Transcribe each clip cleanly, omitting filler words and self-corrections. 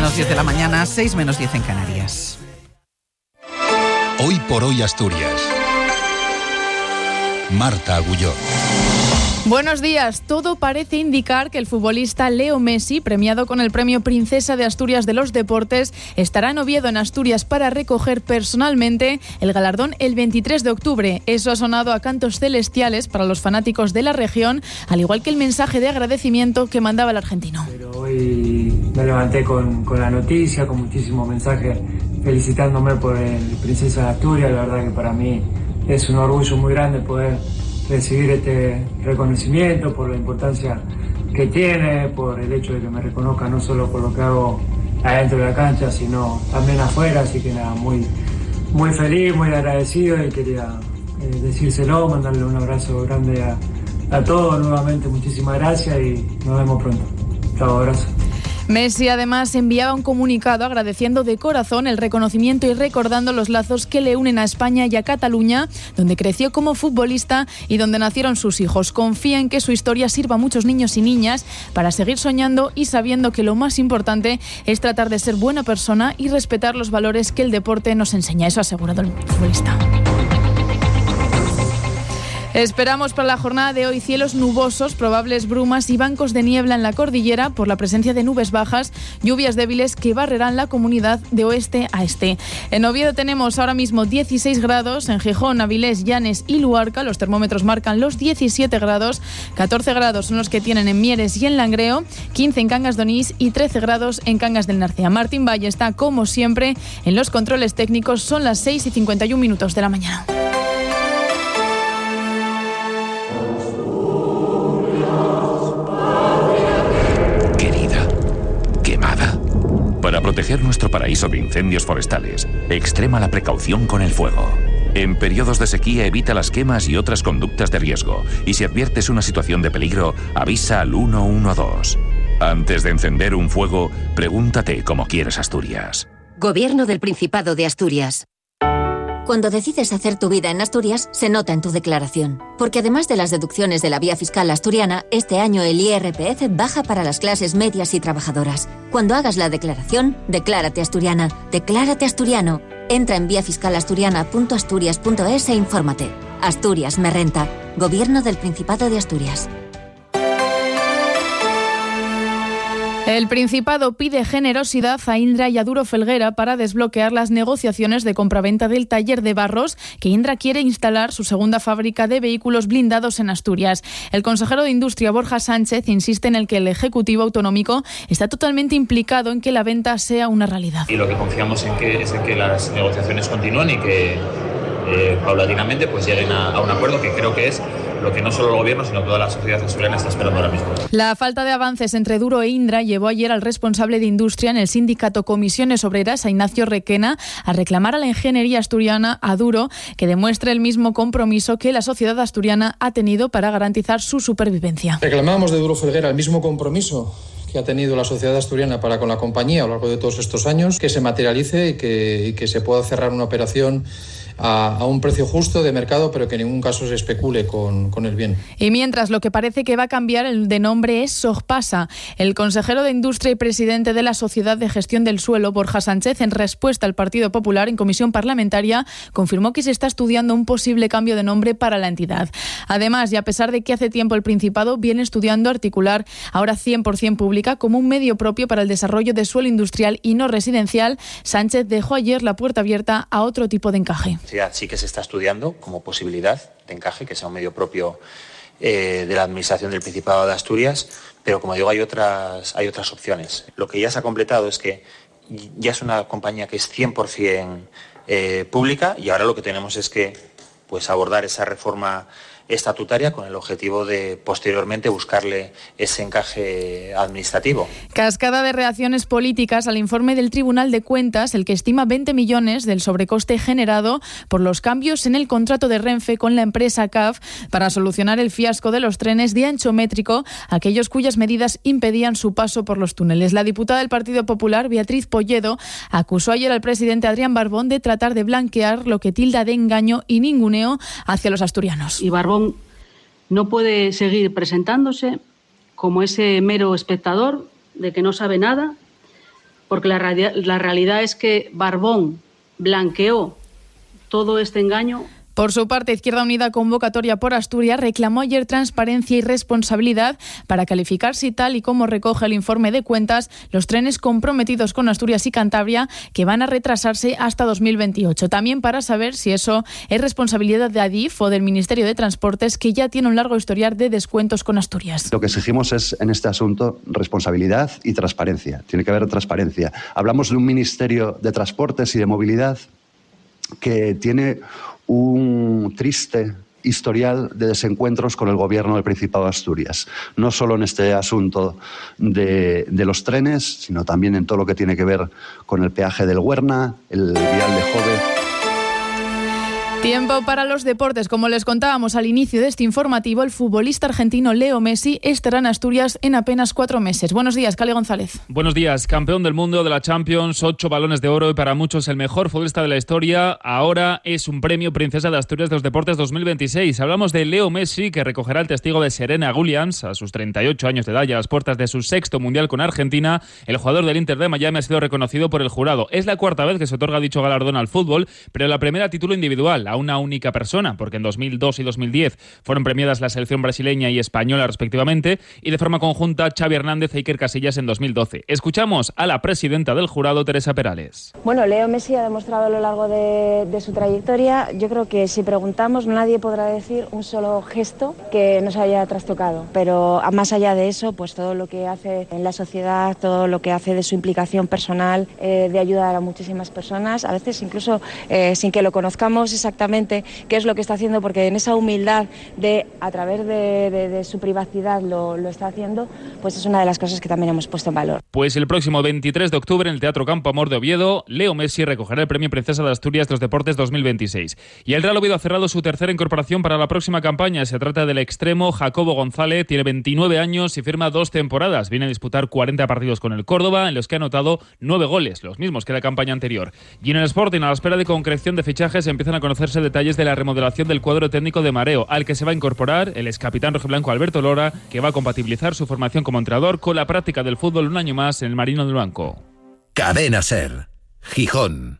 menos 10 de la mañana, 6 menos 10 en Canarias. Hoy por hoy Asturias. Marta Agulló. Buenos días. Todo parece indicar que el futbolista Leo Messi, premiado con el premio Princesa de Asturias de los Deportes, estará en Oviedo, en Asturias, para recoger personalmente el galardón el 23 de octubre. Eso ha sonado a cantos celestiales para los fanáticos de la región, al igual que el mensaje de agradecimiento que mandaba el argentino. Pero hoy me levanté con la noticia, con muchísimos mensajes felicitándome por el Princesa de Asturias. La verdad que para mí es un orgullo muy grande poder recibir este reconocimiento, por la importancia que tiene, por el hecho de que me reconozca no solo por lo que hago adentro de la cancha, sino también afuera. Así que nada, muy feliz, muy agradecido, y quería decírselo, mandarle un abrazo grande a todos. Nuevamente muchísimas gracias y nos vemos pronto. Chao, abrazo. Messi además enviaba un comunicado agradeciendo de corazón el reconocimiento y recordando los lazos que le unen a España y a Cataluña, donde creció como futbolista y donde nacieron sus hijos. Confía en que su historia sirva a muchos niños y niñas para seguir soñando y sabiendo que lo más importante es tratar de ser buena persona y respetar los valores que el deporte nos enseña. Eso ha asegurado el futbolista. Esperamos para la jornada de hoy cielos nubosos, probables brumas y bancos de niebla en la cordillera por la presencia de nubes bajas, lluvias débiles que barrerán la comunidad de oeste a este. En Oviedo tenemos ahora mismo 16 grados, en Gijón, Avilés, Llanes y Luarca los termómetros marcan los 17 grados, 14 grados son los que tienen en Mieres y en Langreo, 15 en Cangas de Onís y 13 grados en Cangas del Narcea. Martín Valle está como siempre en los controles técnicos, son las 6:51 de la mañana. Para proteger nuestro paraíso de incendios forestales, extrema la precaución con el fuego. En periodos de sequía evita las quemas y otras conductas de riesgo, y si adviertes una situación de peligro, avisa al 112. Antes de encender un fuego, pregúntate cómo quieres Asturias. Gobierno del Principado de Asturias. Cuando decides hacer tu vida en Asturias, se nota en tu declaración. Porque además de las deducciones de la vía fiscal asturiana, este año el IRPF baja para las clases medias y trabajadoras. Cuando hagas la declaración, declárate asturiana, declárate asturiano. Entra en viafiscalasturiana.asturias.es e infórmate. Asturias me renta. Gobierno del Principado de Asturias. El Principado pide generosidad a Indra y a Duro Felguera para desbloquear las negociaciones de compraventa del taller de Barros, que Indra quiere instalar su segunda fábrica de vehículos blindados en Asturias. El consejero de Industria, Borja Sánchez, insiste en el que el Ejecutivo Autonómico está totalmente implicado en que la venta sea una realidad. Y lo que confiamos es en que las negociaciones continúen y que paulatinamente pues lleguen a un acuerdo, que creo que es lo que no solo el Gobierno, sino toda la sociedad asturiana está esperando ahora mismo. La falta de avances entre Duro e Indra llevó ayer al responsable de Industria en el sindicato Comisiones Obreras, a Ignacio Requena, a reclamar a la ingeniería asturiana, a Duro, que demuestre el mismo compromiso que la sociedad asturiana ha tenido para garantizar su supervivencia. Reclamamos de Duro Felguera el mismo compromiso que ha tenido la sociedad asturiana para con la compañía a lo largo de todos estos años, que se materialice y que se pueda cerrar una operación a un precio justo de mercado, pero que en ningún caso se especule con el bien. Y mientras, lo que parece que va a cambiar el de nombre es Sogpasa. El consejero de Industria y presidente de la Sociedad de Gestión del Suelo, Borja Sánchez, en respuesta al Partido Popular en comisión parlamentaria, confirmó que se está estudiando un posible cambio de nombre para la entidad. Además, y a pesar de que hace tiempo el Principado viene estudiando articular, ahora 100% pública, como un medio propio para el desarrollo de suelo industrial y no residencial, Sánchez dejó ayer la puerta abierta a otro tipo de encaje. Sí que se está estudiando como posibilidad de encaje, que sea un medio propio de la Administración del Principado de Asturias, pero como digo, hay otras opciones. Lo que ya se ha completado es que ya es una compañía que es 100% pública, y ahora lo que tenemos es que pues abordar esa reforma estatutaria con el objetivo de posteriormente buscarle ese encaje administrativo. Cascada de reacciones políticas al informe del Tribunal de Cuentas, el que estima 20 millones del sobrecoste generado por los cambios en el contrato de Renfe con la empresa CAF para solucionar el fiasco de los trenes de ancho métrico, aquellos cuyas medidas impedían su paso por los túneles. La diputada del Partido Popular, Beatriz Polledo, acusó ayer al presidente Adrián Barbón de tratar de blanquear lo que tilda de engaño y ninguneo hacia los asturianos. Y Barbón no puede seguir presentándose como ese mero espectador de que no sabe nada, porque la realidad es que Barbón blanqueó todo este engaño. Por su parte, Izquierda Unida, convocatoria por Asturias, reclamó ayer transparencia y responsabilidad para calificar, si tal y como recoge el informe de cuentas, los trenes comprometidos con Asturias y Cantabria, que van a retrasarse hasta 2028. También para saber si eso es responsabilidad de Adif o del Ministerio de Transportes, que ya tiene un largo historial de descuentos con Asturias. Lo que exigimos es, en este asunto, responsabilidad y transparencia. Tiene que haber transparencia. Hablamos de un Ministerio de Transportes y de Movilidad que tiene un triste historial de desencuentros con el gobierno del Principado de Asturias, no solo en este asunto de los trenes, sino también en todo lo que tiene que ver con el peaje del Huerna, el vial de Jove. Tiempo para los deportes. Como les contábamos al inicio de este informativo, el futbolista argentino Leo Messi estará en Asturias en apenas 4 meses. Buenos días, Cali González. Buenos días. Campeón del mundo de la Champions, 8 balones de oro y para muchos el mejor futbolista de la historia. Ahora es un premio Princesa de Asturias de los Deportes 2026. Hablamos de Leo Messi, que recogerá el testigo de Serena Williams a sus 38 años de edad y a las puertas de su 6º Mundial con Argentina. El jugador del Inter de Miami ha sido reconocido por el jurado. Es la 4ª vez que se otorga dicho galardón al fútbol, pero la primera a título individual, a una única persona, porque en 2002 y 2010 fueron premiadas la selección brasileña y española respectivamente, y de forma conjunta Xavi Hernández e Iker Casillas en 2012. Escuchamos a la presidenta del jurado, Teresa Perales. Bueno, Leo Messi ha demostrado a lo largo de su trayectoria, yo creo que si preguntamos nadie podrá decir un solo gesto que nos haya trastocado, pero más allá de eso, pues todo lo que hace en la sociedad, todo lo que hace de su implicación personal, de ayudar a muchísimas personas, a veces incluso sin que lo conozcamos exactamente qué es lo que está haciendo, porque en esa humildad de a través de su privacidad lo está haciendo, pues es una de las cosas que también hemos puesto en valor. Pues el próximo 23 de octubre en el Teatro Campo Amor de Oviedo, Leo Messi recogerá el premio Princesa de Asturias de los Deportes 2026. Y el Real Oviedo ha cerrado su tercera incorporación para la próxima campaña. Se trata del extremo Jacobo González, tiene 29 años y firma 2 temporadas. Viene a disputar 40 partidos con el Córdoba, en los que ha anotado 9 goles, los mismos que la campaña anterior. Y en el Sporting, a la espera de concreción de fichajes, empiezan a conocerse detalles de la remodelación del cuadro técnico de Mareo, al que se va a incorporar el excapitán rojiblanco Alberto Lora, que va a compatibilizar su formación como entrenador con la práctica del fútbol un año más en el Marino del Blanco. Cadena SER, Gijón.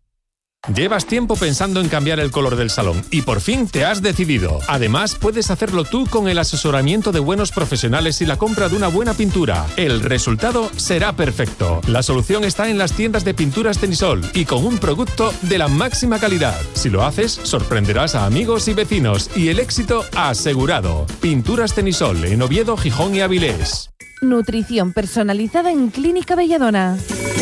Llevas tiempo pensando en cambiar el color del salón y por fin te has decidido. Además, puedes hacerlo tú con el asesoramiento de buenos profesionales y la compra de una buena pintura. El resultado será perfecto. La solución está en las tiendas de pinturas Tenisol y con un producto de la máxima calidad. Si lo haces, sorprenderás a amigos y vecinos y el éxito asegurado. Pinturas Tenisol en Oviedo, Gijón y Avilés. Nutrición personalizada en Clínica Belladona.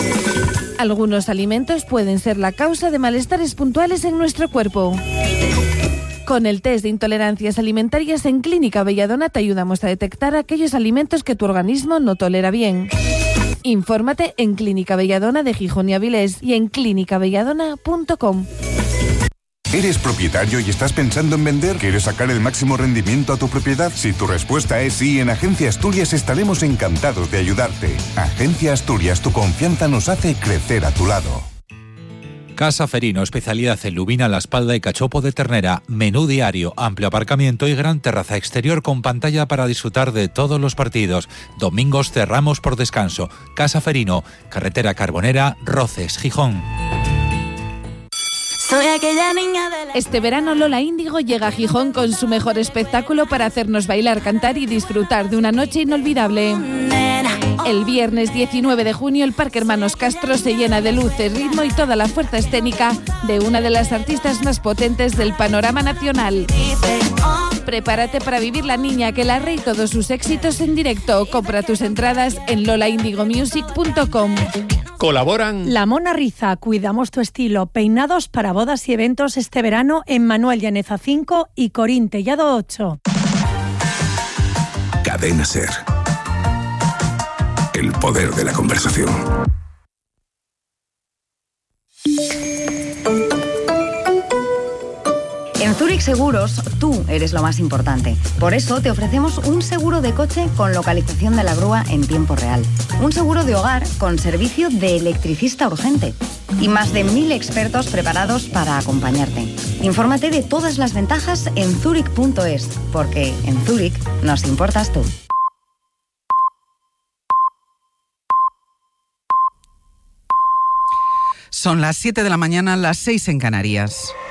Algunos alimentos pueden ser la causa de malestares puntuales en nuestro cuerpo. Con el test de intolerancias alimentarias en Clínica Belladona te ayudamos a detectar aquellos alimentos que tu organismo no tolera bien. Infórmate en Clínica Belladona de Gijón y Avilés y en clinicabelladona.com. ¿Eres propietario y estás pensando en vender? ¿Quieres sacar el máximo rendimiento a tu propiedad? Si tu respuesta es sí, en Agencia Asturias estaremos encantados de ayudarte. Agencia Asturias, tu confianza nos hace crecer a tu lado. Casa Ferino, especialidad en lubina, la espalda y cachopo de ternera. Menú diario, amplio aparcamiento y gran terraza exterior con pantalla para disfrutar de todos los partidos. Domingos cerramos por descanso. Casa Ferino, carretera Carbonera, Roces, Gijón. Soy aquella niña de la... Este verano Lola Índigo llega a Gijón con su mejor espectáculo para hacernos bailar, cantar y disfrutar de una noche inolvidable. El viernes 19 de junio el Parque Hermanos Castro se llena de luces, ritmo y toda la fuerza escénica de una de las artistas más potentes del panorama nacional. Prepárate para vivir La Niña que la rey y todos sus éxitos en directo. Compra tus entradas en lolaindigomusic.com. Colaboran La Mona Riza, cuidamos tu estilo. Peinados para bodas y eventos este verano en Manuel Llaneza 5 y Corín Tellado 8. Cadena SER. El poder de la conversación. En Zurich Seguros, tú eres lo más importante. Por eso te ofrecemos un seguro de coche con localización de la grúa en tiempo real. Un seguro de hogar con servicio de electricista urgente. Y más de 1000 expertos preparados para acompañarte. Infórmate de todas las ventajas en zurich.es, porque en Zurich nos importas tú. Son las 7 de la mañana, las 6 en Canarias.